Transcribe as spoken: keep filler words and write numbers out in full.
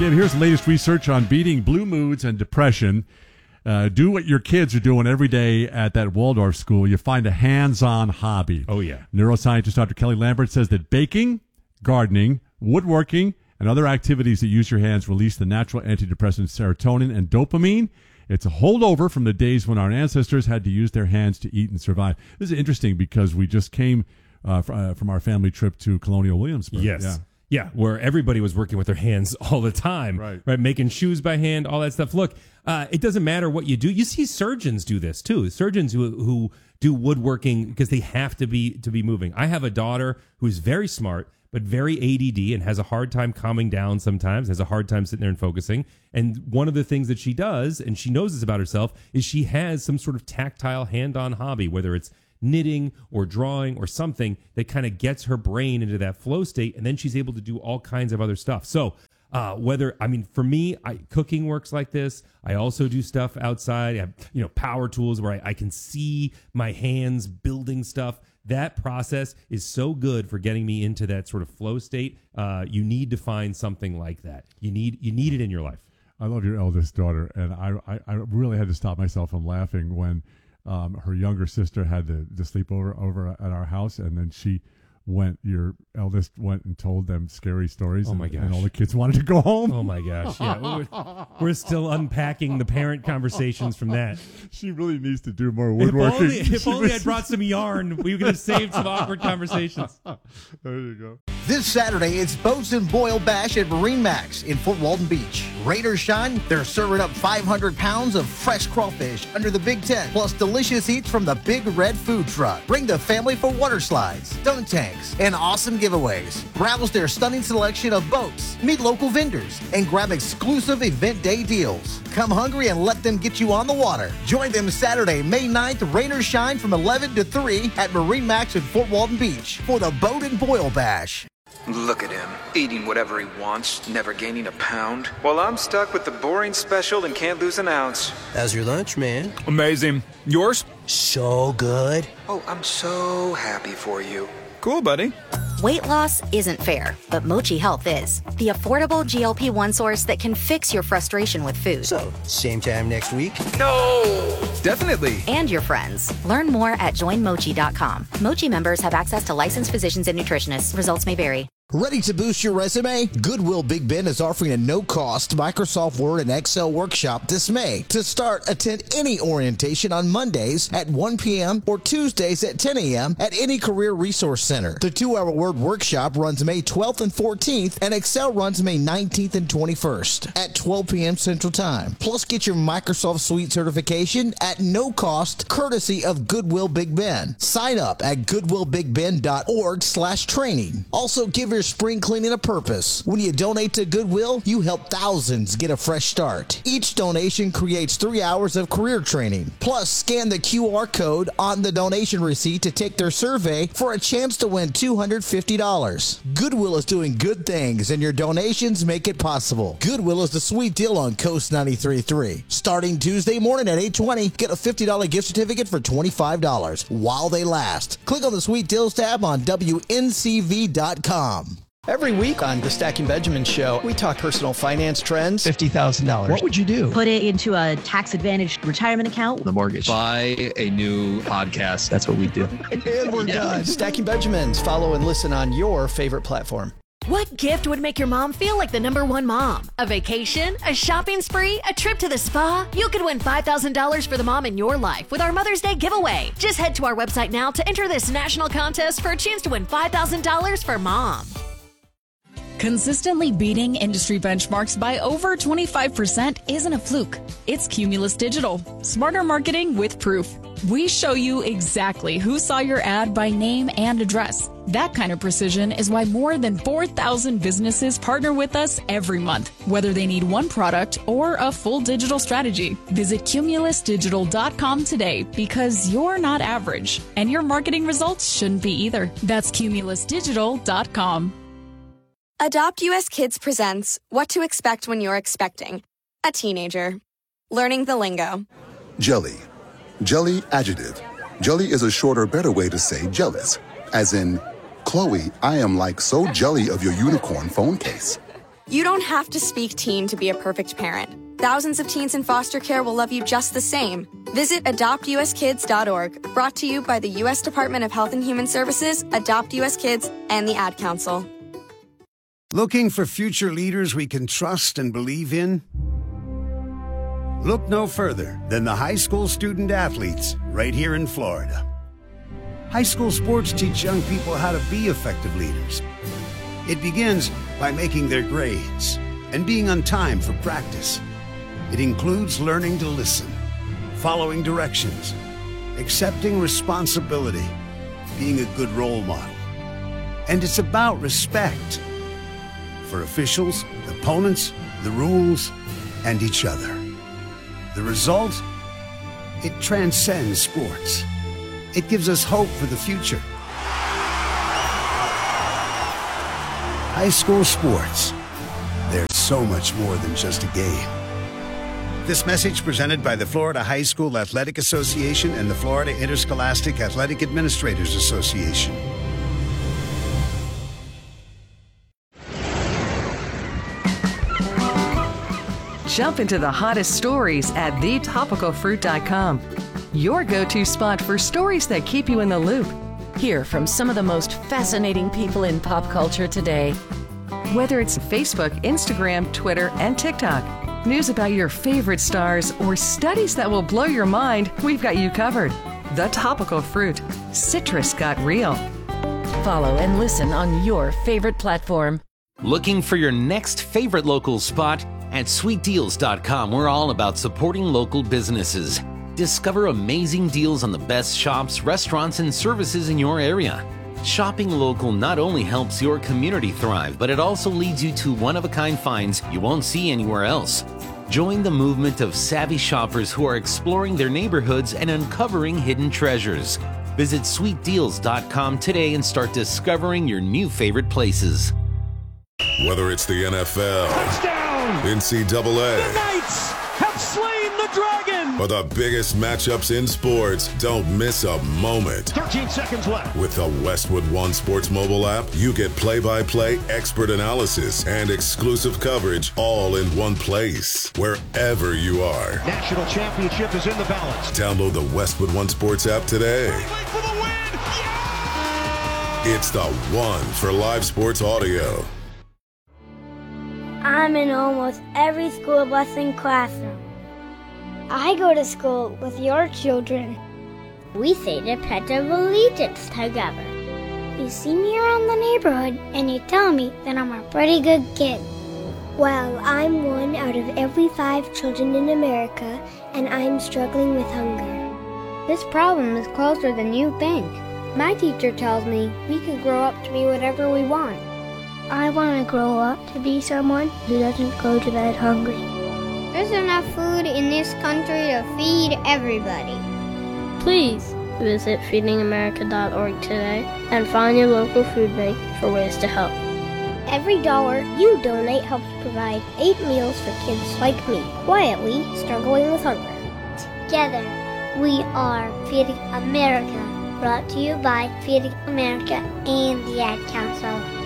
weekend. Here's the latest research on beating blue moods and depression. Uh, do what your kids are doing every day at that Waldorf school. You find a hands-on hobby. Oh, yeah. Neuroscientist Doctor Kelly Lambert says that baking, gardening, woodworking, and other activities that use your hands release the natural antidepressants serotonin and dopamine. It's a holdover from the days when our ancestors had to use their hands to eat and survive. This is interesting because we just came uh, fr- uh, from our family trip to Colonial Williamsburg. Yes. Yeah. Yeah, where everybody was working with their hands all the time, Right. right? Making shoes by hand, all that stuff. Look, uh, it doesn't matter what you do. You see surgeons do this too. Surgeons who who do woodworking because they have to be to be moving. I have a daughter who's very smart but very A D D and has a hard time calming down sometimes, has a hard time sitting there and focusing. And one of the things that she does, and she knows this about herself, is she has some sort of tactile hand-on hobby, whether it's knitting or drawing or something that kind of gets her brain into that flow state, and then she's able to do all kinds of other stuff. So uh, whether, I mean, for me, I, cooking works like this. I also do stuff outside. I have, you know, power tools where I, I can see my hands building stuff. That process is so good for getting me into that sort of flow state. Uh, you need to find something like that. You need you need it in your life. I love your eldest daughter, and I, I, I really had to stop myself from laughing when Um, her younger sister had to, to sleep over, over at our house, and then she went, your eldest went and told them scary stories. Oh, and, my gosh. And all the kids wanted to go home. Oh, my gosh. Yeah, we're, we're still unpacking the parent conversations from that. She really needs to do more If woodworking. only, if only I'd brought some yarn, we could have saved some awkward conversations. There you go. This Saturday, it's Boats and Boil Bash at Marine Max in Fort Walton Beach. Rain or shine, they're serving up five hundred pounds of fresh crawfish under the big tent, plus delicious eats from the Big Red Food Truck. Bring the family for water slides, dunk tanks, and awesome giveaways. Browse their stunning selection of boats, meet local vendors, and grab exclusive event day deals. Come hungry and let them get you on the water. Join them Saturday, May ninth, rain or shine from eleven to three at Marine Max in Fort Walton Beach for the Boat and Boil Bash. Look at him, eating whatever he wants, never gaining a pound. While I'm stuck with the boring special and can't lose an ounce. How's your lunch, man? Amazing. Yours? So good. Oh, I'm so happy for you. Cool, buddy. Weight loss isn't fair, but Mochi Health is. The affordable G L P one source that can fix your frustration with food. So, same time next week? No! Definitely. And your friends. Learn more at join mochi dot com. Mochi members have access to licensed physicians and nutritionists. Results may vary. Ready to boost your resume? Goodwill Big Ben is offering a no-cost Microsoft Word and Excel workshop this May. To start, attend any orientation on Mondays at one p.m. or Tuesdays at ten a.m. at any career resource center. The two-hour Word workshop runs May twelfth and fourteenth, and Excel runs May nineteenth and twenty-first at twelve p.m. Central Time. Plus, get your Microsoft Suite certification at no cost, courtesy of Goodwill Big Ben. Sign up at goodwill big ben dot org slash training. Also, give your spring cleaning a purpose. When you donate to Goodwill, you help thousands get a fresh start. Each donation creates three hours of career training. Plus, scan the Q R code on the donation receipt to take their survey for a chance to win two hundred fifty dollars. Goodwill is doing good things, and your donations make it possible. Goodwill is the sweet deal on Coast ninety-three point three. Starting Tuesday morning at eight twenty, get a fifty dollars gift certificate for twenty-five dollars while they last. Click on the Sweet Deals tab on W N C V dot com. Every week on the Stacking Benjamin Show, we talk personal finance trends. fifty thousand dollars. What would you do? Put it into a tax-advantaged retirement account. The mortgage. Buy a new podcast. That's what we do. And we're done. Stacking Benjamins. Follow and listen on your favorite platform. What gift would make your mom feel like the number one mom? A vacation? A shopping spree? A trip to the spa? You could win five thousand dollars for the mom in your life with our Mother's Day giveaway. Just head to our website now to enter this national contest for a chance to win five thousand dollars for mom. Consistently beating industry benchmarks by over twenty-five percent isn't a fluke. It's Cumulus Digital. Smarter marketing with proof. We show you exactly who saw your ad by name and address. That kind of precision is why more than four thousand businesses partner with us every month, whether they need one product or a full digital strategy. Visit cumulus digital dot com today because you're not average, and your marketing results shouldn't be either. That's cumulus digital dot com. Adopt U S Kids presents What to Expect When You're Expecting a Teenager. Learning the lingo. Jelly. Jelly adjective. Jelly is a shorter, better way to say jealous. As in, Chloe, I am like so jelly of your unicorn phone case. You don't have to speak teen to be a perfect parent. Thousands of teens in foster care will love you just the same. Visit adopt u s kids dot org, brought to you by the U S Department of Health and Human Services, Adopt U S Kids, and the Ad Council. Looking for future leaders we can trust and believe in? Look no further than the high school student athletes right here in Florida. High school sports teach young people how to be effective leaders. It begins by making their grades and being on time for practice. It includes learning to listen, following directions, accepting responsibility, being a good role model. And it's about respect for officials, opponents, the rules, and each other. The result? It transcends sports. It gives us hope for the future. High school sports. They're so much more than just a game. This message presented by the Florida High School Athletic Association and the Florida Interscholastic Athletic Administrators Association. Jump into the hottest stories at the topical fruit dot com. Your go-to spot for stories that keep you in the loop. Hear from some of the most fascinating people in pop culture today. Whether it's Facebook, Instagram, Twitter, and TikTok, news about your favorite stars, or studies that will blow your mind, we've got you covered. The Topical Fruit. Citrus got real. Follow and listen on your favorite platform. Looking for your next favorite local spot? At sweet deals dot com, we're all about supporting local businesses. Discover amazing deals on the best shops, restaurants, and services in your area. Shopping local not only helps your community thrive, but it also leads you to one-of-a-kind finds you won't see anywhere else. Join the movement of savvy shoppers who are exploring their neighborhoods and uncovering hidden treasures. Visit sweet deals dot com today and start discovering your new favorite places. Whether it's the N F L, touchdown, N C double A, the Knights have slain the dragon, or the biggest matchups in sports, don't miss a moment. thirteen seconds left. With the Westwood One Sports mobile app, you get play-by-play expert analysis and exclusive coverage all in one place, wherever you are. National championship is in the balance. Download the Westwood One Sports app today. For the win. Yeah! It's the one for live sports audio. I'm in almost every school bus and classroom. I go to school with your children. We say the Pledge of Allegiance together. You see me around the neighborhood and you tell me that I'm a pretty good kid. Well, I'm one out of every five children in America, and I'm struggling with hunger. This problem is closer than you think. My teacher tells me we can grow up to be whatever we want. I want to grow up to be someone who doesn't go to bed hungry. There's enough food in this country to feed everybody. Please visit feeding america dot org today and find your local food bank for ways to help. Every dollar you donate helps provide eight meals for kids like me, quietly struggling with hunger. Together, we are Feeding America, brought to you by Feeding America and the Ad Council.